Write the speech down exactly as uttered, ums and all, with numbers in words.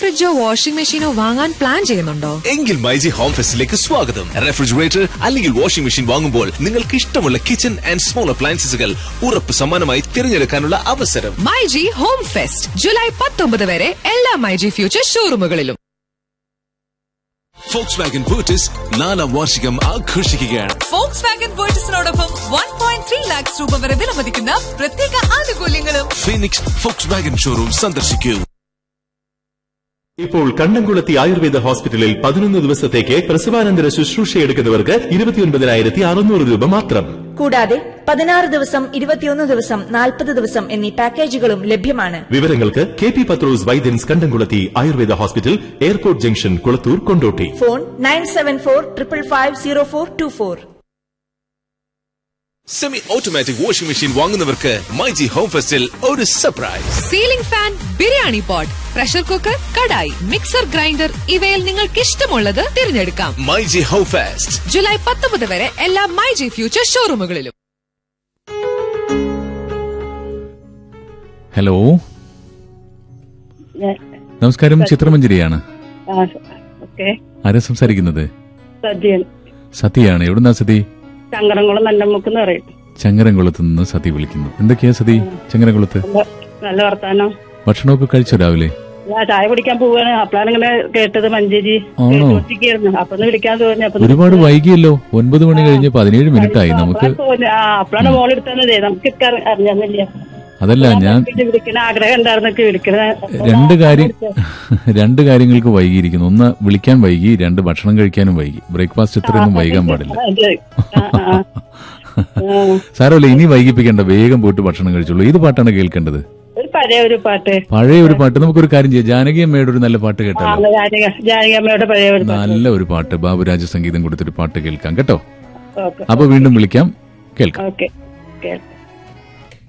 ഫ്രിഡ്ജോ washing മെഷീനോ വാങ്ങാൻ plan ചെയ്യുന്നുണ്ടോ? എങ്കിൽ മൈജി ഹോം ഫെസ്റ്റിലേക്ക് സ്വാഗതം. റെഫ്രിജറേറ്റർ അല്ലെങ്കിൽ വാഷിംഗ് മെഷീൻ വാങ്ങുമ്പോൾ നിങ്ങൾക്ക് ഇഷ്ടമുള്ള കിച്ചൺ ആൻഡ് സ്മോൾ അപ്ലയൻസസുകൾ ഉറപ്പ് സമ്മാനമായി തിരഞ്ഞെടുക്കാനുള്ള അവസരം. മൈജി ഹോം ഫെസ്റ്റ് ജൂലൈ പത്തൊമ്പത് വരെ എല്ലാ മൈജി ഫ്യൂച്ചർ ഷോറൂമുകളിലും. Volkswagen Virtus നാലാം വാർഷികം ആഘോഷിക്കുകയാണ്. Volkswagen Virtusനോടൊപ്പം one point three lakhs രൂപ വരെ വിലമതിക്കുന്ന പ്രത്യേക ആനുകൂല്യങ്ങളും. ഫീനിക്സ് Volkswagen ഷോറൂം സന്ദർശിക്കൂ. ഇപ്പോൾ കണ്ണംകുളത്തി ആയുർവേദ ഹോസ്പിറ്റലിൽ പതിനൊന്ന് ദിവസത്തേക്ക് പ്രസവാനന്തര ശുശ്രൂഷയെടുക്കുന്നവർക്ക് ഇരുപത്തിയൊൻപതിനായിരത്തി അറുന്നൂറ് രൂപ മാത്രം. കൂടാതെ പതിനാറ് ദിവസം ഇരുപത്തിയൊന്ന് ദിവസം നാൽപ്പത് ദിവസം എന്നീ പാക്കേജുകളും ലഭ്യമാണ്. വിവരങ്ങൾക്ക് കെ പി പത്രോസ് വൈദ്യൻസ് കണ്ടംകുളത്തി Ayurveda hospital, airport junction, Kulathur, Kondotty. Phone nine seven four triple five zero four to four. Semi automatic washing machine വാങ്ങുന്നവർക്ക് myG home ഫെസ്റ്റിൽ ഒരു surprise. Ceiling fan, biryani pot, pressure cooker, kadai, mixer grinder ഇവയിൽ നിങ്ങൾക്ക് ഇഷ്ടമുള്ളത് തിരഞ്ഞെടുക്കാം. മൈജി ഹോം ഫെസ്റ്റ് ജൂലൈ പത്തൊമ്പത് വരെ എല്ലാ myG future ഷോറൂമുകളിലും. Hello, നമസ്കാരം. ചിത്രമഞ്ജരിയാണ്. ആരാ സംസാരിക്കുന്നത്? സതിയാണ്. എവിടുന്നാ സതി? ചങ്ങരംകുളം നല്ലമുക്കെന്ന് പറയും. ചങ്ങരംകുളത്ത് നിന്ന് സതി വിളിക്കുന്നു. എന്തൊക്കെയാ സതി ചങ്ങരംകുളത്ത്? നല്ല വർത്താനം. ഭക്ഷണമൊക്കെ കഴിച്ചോ രാവിലെ? ചായ കുടിക്കാൻ പോവാണ്. അപ്പോഴാണ് ഇങ്ങനെ കേട്ടത് മഞ്ചേരി. ആണോ? അപ്പൊ വിളിക്കാൻ തോന്നി. ഒരുപാട് വൈകിയല്ലോ. ഒൻപത് മണി കഴിഞ്ഞ് പതിനേഴ് മിനിറ്റ് ആയി. നമുക്ക് അപ്പോഴാണ് മോൾ എടുത്തതേ. നമുക്ക് അറിഞ്ഞില്ല. അതല്ല, ഞാൻ വിളിക്കണ ആഗ്രഹം ഉണ്ടായിരുന്നൊക്കെ വിളിക്കണ. രണ്ട് കാര്യം രണ്ട് കാര്യങ്ങൾക്ക് വൈകിയിരിക്കുന്നു. ഒന്ന് വിളിക്കാൻ വൈകി, രണ്ട് ഭക്ഷണം കഴിക്കാനും വൈകി. ബ്രേക്ക്ഫാസ്റ്റ് ഇത്രയൊന്നും വൈകാൻ പാടില്ല. സാരമല്ല, ഇനി വൈകിപ്പിക്കേണ്ട. വേഗം പോയിട്ട് ഭക്ഷണം കഴിച്ചോളൂ. ഏത് പാട്ടാണ് കേൾക്കേണ്ടത്? പഴയ ഒരു പാട്ട്. പഴയ ഒരു പാട്ട്. നമുക്കൊരു കാര്യം ചെയ്യാം. ജാനകി അമ്മയുടെ ഒരു നല്ല പാട്ട് കേട്ടാലോ? ജാനകി അമ്മയുടെ പഴയ ഒരു നല്ല ഒരു പാട്ട്, ബാബുരാജ സംഗീതം കൊടുത്തൊരു പാട്ട് കേൾക്കാം കേട്ടോ. അപ്പൊ വീണ്ടും വിളിക്കാം, കേൾക്കാം. ഓക്കെ.